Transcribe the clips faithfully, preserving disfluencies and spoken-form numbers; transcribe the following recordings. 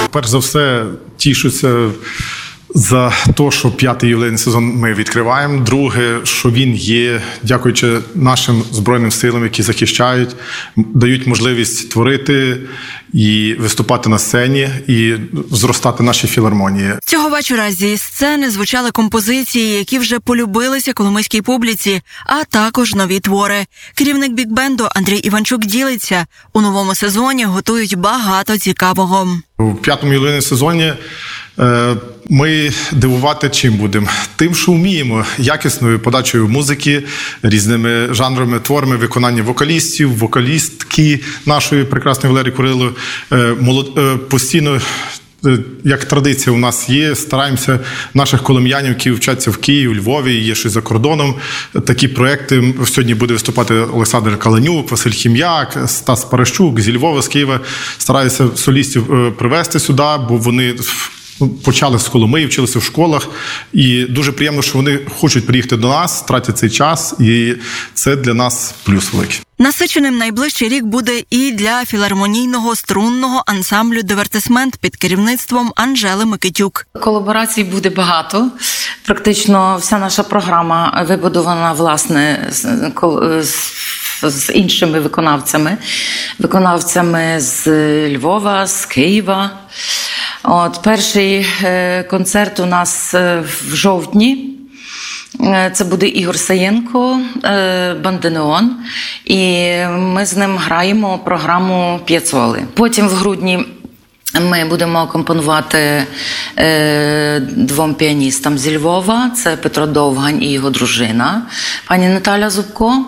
Перш за все, тішуся за те, що п'ятий ювілейний сезон ми відкриваємо. Друге, що він є, дякуючи нашим Збройним силам, які захищають, дають можливість творити і виступати на сцені, і зростати наші філармонії. Цього вечора зі сцени звучали композиції, які вже полюбилися коломийській публіці, а також нові твори. Керівник бік-бенду Андрій Іванчук ділиться, у новому сезоні готують багато цікавого. У п'ятому ювілейному сезоні ми дивувати чим будемо? Тим, що вміємо, якісною подачею музики, різними жанровими творами, виконання вокалістів, вокалістки нашої прекрасної Валерії Курило. Постійно, як традиція у нас є, стараємося наших колом'янів, які вчаться в Києві, у Львові, є щось за кордоном. Такі проекти. Сьогодні буде виступати Олександр Каленюк, Василь Хім'як, Стас Паращук зі Львова, з Києва. Стараюся солістів привезти сюди, бо вони почали з Коломиї, вчилися в школах, і дуже приємно, що вони хочуть приїхати до нас, тратять цей час, і це для нас плюс великий. Насиченим найближчий рік буде і для філармонійного струнного ансамблю «Дивертисмент» під керівництвом Анжели Микитюк. Колаборацій буде багато. Практично вся наша програма вибудована, власне, з з іншими виконавцями. Виконавцями з Львова, з Києва. От, перший е, концерт у нас е, в жовтні. Е, це буде Ігор Саєнко, е, Банденеон. І ми з ним граємо програму «П'єцоли». Потім в грудні ми будемо акомпонувати е, двом піаністам зі Львова. Це Петро Довгань і його дружина, пані Наталя Зубко.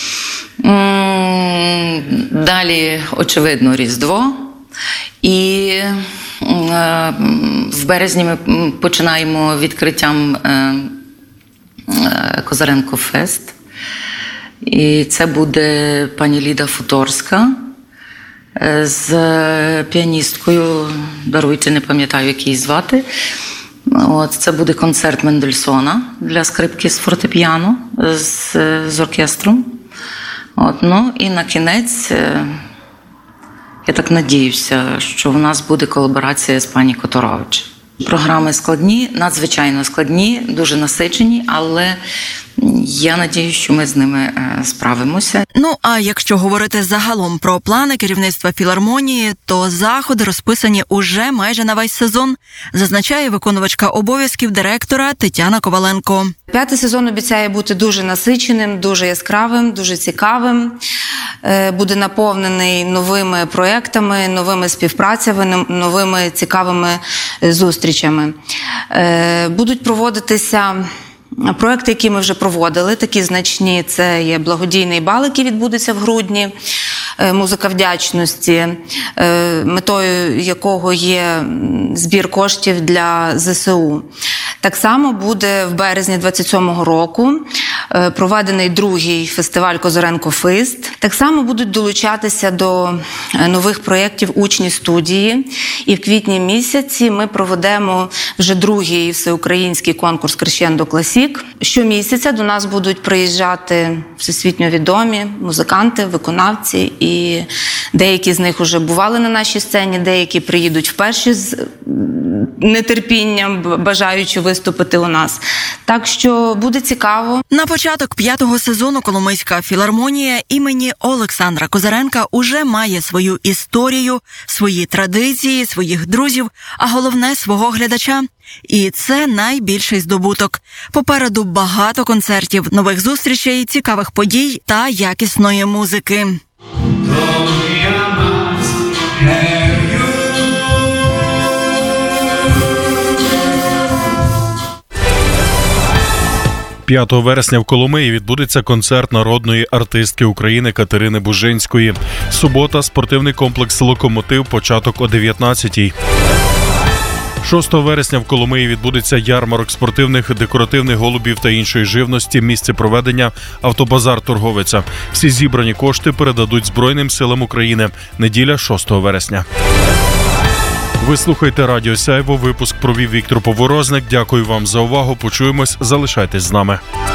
М-м, далі, очевидно, Різдво. І в березні ми починаємо відкриттям Козаренко Фест. І це буде пані Ліда Футорська з піаністкою, даруйте, не пам'ятаю, як її звати. От, це буде концерт Мендельсона для скрипки з фортепіано, з, з оркестром. От, ну і на кінець, я так надіюся, що в нас буде колаборація з пані Которович. Програми складні, надзвичайно складні, дуже насичені, але я надію, що ми з ними справимося. Ну, а якщо говорити загалом про плани керівництва філармонії, то заходи розписані уже майже на весь сезон, зазначає виконувачка обов'язків директора Тетяна Коваленко. П'ятий сезон обіцяє бути дуже насиченим, дуже яскравим, дуже цікавим. Буде наповнений новими проєктами, новими співпрацями, новими цікавими зустрічами. Будуть проводитися проекти, які ми вже проводили, такі значні, це є благодійний бал, який відбудеться в грудні, музика вдячності, метою якого є збір коштів для зе се у. Так само буде в березні двадцять сьомого року проведений другий фестиваль «Козаренко Фест». Так само будуть долучатися до нових проєктів учні студії. І в квітні місяці ми проведемо вже другий всеукраїнський конкурс «Крещендо Класік». Щомісяця до нас будуть приїжджати всесвітньо відомі музиканти, виконавці, і деякі з них вже бували на нашій сцені, деякі приїдуть вперше з нетерпінням, бажаючи виступити у нас. Так що буде цікаво. На початок п'ятого сезону Коломийська філармонія імені Олександра Козаренка уже має свою історію, свої традиції, своїх друзів, а головне – свого глядача. І це найбільший здобуток. Попереду багато концертів, нових зустрічей, цікавих подій та якісної музики. п'ятого вересня в Коломиї відбудеться концерт народної артистки України Катерини Бужинської. Субота – спортивний комплекс «Локомотив», початок о дев'ятнадцятій. шостого вересня в Коломиї відбудеться ярмарок спортивних, декоративних голубів та іншої живності. Місце проведення – автобазар «Торговиця». Всі зібрані кошти передадуть Збройним силам України. Неділя шостого вересня. Ви слухаєте Радіо Сяйво. Випуск провів Віктор Поворозник. Дякую вам за увагу. Почуємось. Залишайтесь з нами.